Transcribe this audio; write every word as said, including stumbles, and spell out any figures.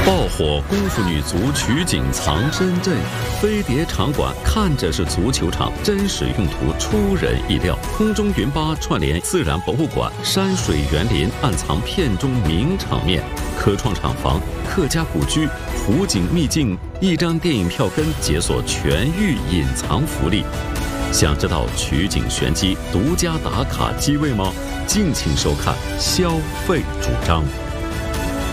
爆火功夫女足取景藏身阵，飞碟场馆看着是足球场，真实用途出人意料。空中云巴串联自然博物馆，山水园林暗藏片中名场面。科创厂房、客家古居、湖景秘境，一张电影票根解锁全域隐藏福利。想知道取景玄机、独家打卡机位吗？敬请收看《消费主张》。